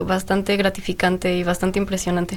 bastante gratificante y bastante impresionante.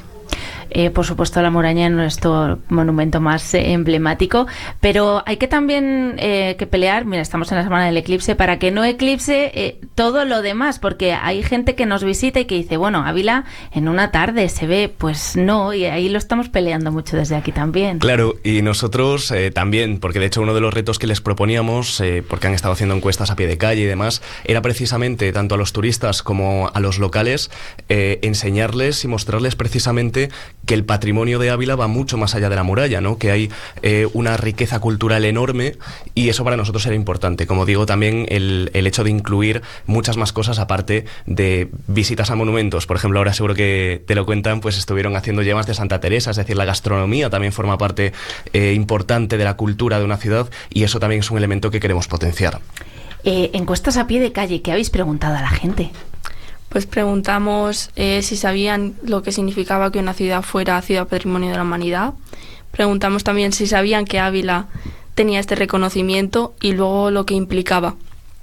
Por supuesto, la muralla es nuestro monumento más emblemático, pero hay que también que pelear, mira, estamos en la semana del eclipse, para que no eclipse todo lo demás, porque hay gente que nos visita y que dice, bueno, Ávila en una tarde se ve, pues no, y ahí lo estamos peleando mucho desde aquí también. Claro, y nosotros también, porque de hecho uno de los retos que les proponíamos, porque han estado haciendo encuestas a pie de calle y demás, era precisamente tanto a los turistas como a los locales enseñarles y mostrarles precisamente que el patrimonio de Ávila va mucho más allá de la muralla, ¿no? Que hay una riqueza cultural enorme y eso para nosotros era importante. Como digo, también el hecho de incluir muchas más cosas aparte de visitas a monumentos. Por ejemplo, ahora seguro que te lo cuentan, pues estuvieron haciendo yemas de Santa Teresa, es decir, la gastronomía también forma parte importante de la cultura de una ciudad y eso también es un elemento que queremos potenciar. Encuestas a pie de calle, ¿qué habéis preguntado a la gente? Pues preguntamos si sabían lo que significaba que una ciudad fuera Ciudad Patrimonio de la Humanidad. Preguntamos también si sabían que Ávila tenía este reconocimiento y luego lo que implicaba.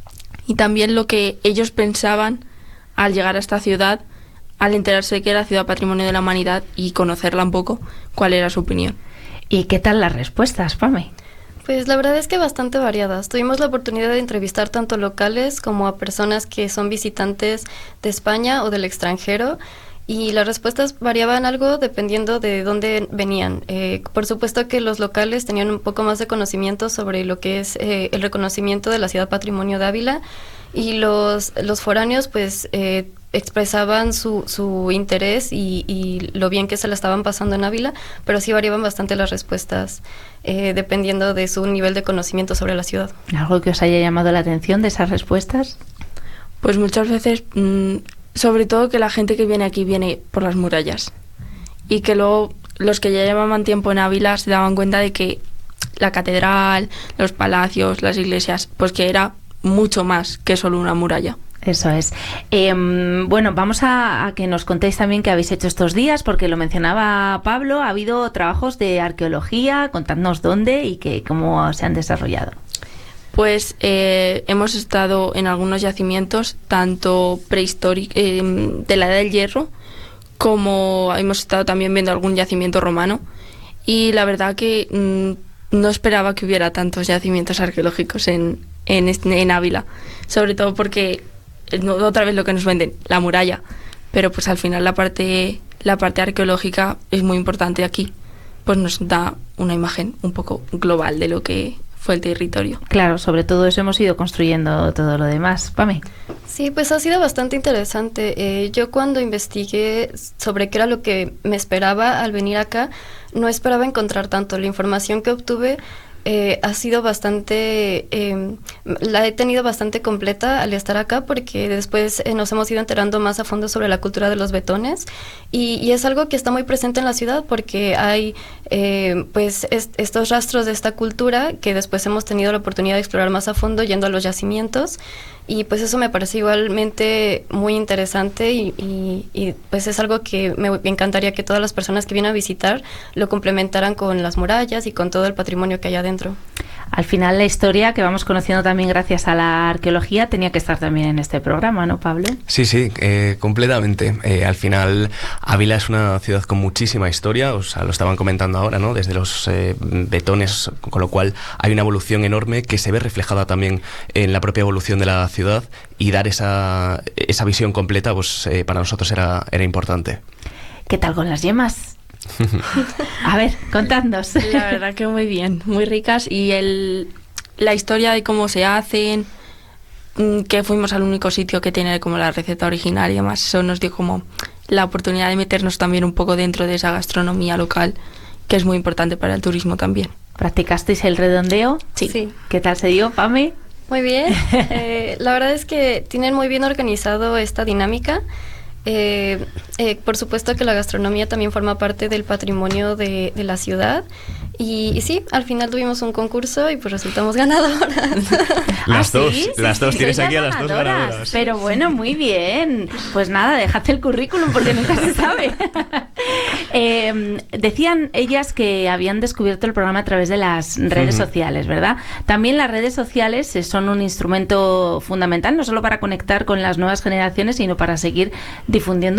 Y también lo que ellos pensaban al llegar a esta ciudad, al enterarse de que era Ciudad Patrimonio de la Humanidad y conocerla un poco, cuál era su opinión. ¿Y qué tal las respuestas, Pame? Pues la verdad es que bastante variadas. Tuvimos la oportunidad de entrevistar tanto locales como a personas que son visitantes de España o del extranjero y las respuestas variaban algo dependiendo de dónde venían. Por supuesto que los locales tenían un poco más de conocimiento sobre lo que es el reconocimiento de la Ciudad Patrimonio de Ávila y los foráneos pues expresaban su interés y lo bien que se la estaban pasando en Ávila, pero sí variaban bastante las respuestas dependiendo de su nivel de conocimiento sobre la ciudad. ¿Algo que os haya llamado la atención de esas respuestas? Pues muchas veces, sobre todo que la gente que viene aquí viene por las murallas y que luego los que ya llevaban tiempo en Ávila se daban cuenta de que la catedral, los palacios, las iglesias, pues que era mucho más que solo una muralla. Eso es. Bueno, vamos a que nos contéis también qué habéis hecho estos días, porque lo mencionaba Pablo, ha habido trabajos de arqueología, contadnos dónde y cómo se han desarrollado. Pues hemos estado en algunos yacimientos, tanto prehistóricos, de la Edad del Hierro, como hemos estado también viendo algún yacimiento romano, y la verdad que no esperaba que hubiera tantos yacimientos arqueológicos en Ávila, sobre todo porque otra vez lo que nos venden, la muralla, pero pues al final la parte arqueológica es muy importante aquí, pues nos da una imagen un poco global de lo que fue el territorio. Claro, sobre todo eso hemos ido construyendo todo lo demás. Pame. Sí, pues ha sido bastante interesante. Yo cuando investigué sobre qué era lo que me esperaba al venir acá, no esperaba encontrar tanto. La información que obtuve ha sido bastante, la he tenido bastante completa al estar acá porque después nos hemos ido enterando más a fondo sobre la cultura de los betones y es algo que está muy presente en la ciudad porque hay pues estos rastros de esta cultura que después hemos tenido la oportunidad de explorar más a fondo yendo a los yacimientos y pues eso me parece igualmente muy interesante y pues es algo que me encantaría que todas las personas que vienen a visitar lo complementaran con las murallas y con todo el patrimonio que hay adentro. Al final la historia que vamos conociendo también gracias a la arqueología tenía que estar también en este programa, ¿no, Pablo? Sí, completamente. Al final Ávila es una ciudad con muchísima historia, o sea, lo estaban comentando ahora, ¿no? Desde los betones, con lo cual hay una evolución enorme que se ve reflejada también en la propia evolución de la ciudad y dar esa visión completa, pues para nosotros era importante. ¿Qué tal con las yemas? A ver, contadnos. La verdad que muy bien, muy ricas y la historia de cómo se hacen, que fuimos al único sitio que tiene como la receta original y demás, eso nos dio como la oportunidad de meternos también un poco dentro de esa gastronomía local que es muy importante para el turismo también. ¿Practicasteis el redondeo? Sí. ¿Qué tal se dio, Pame? Muy bien, la verdad es que tienen muy bien organizado esta dinámica. Por supuesto que la gastronomía también forma parte del patrimonio de la ciudad y sí, al final tuvimos un concurso y pues resultamos ganadoras. Las dos, Sí, tienes aquí a las ganadoras. dos ganadoras. Pero bueno, muy bien. Pues nada, dejad el currículum porque nunca se sabe. Decían ellas que habían descubierto el programa a través de las redes sociales, ¿verdad? También las redes sociales son un instrumento fundamental, no solo para conectar con las nuevas generaciones, sino para seguir difundiendo